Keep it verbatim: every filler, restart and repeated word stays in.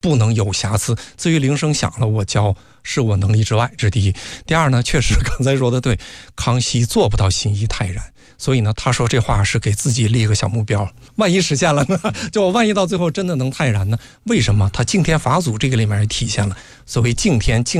不能有瑕疵。至于铃声响了我教，是我能力之外，这是第一。第二呢，确实刚才说的对，康熙做不到心意泰然，所以呢，他说这话是给自己立个小目标，万一实现了呢？就万一到最后真的能泰然呢？为什么？他敬天法祖这个里面也体现了所谓敬天敬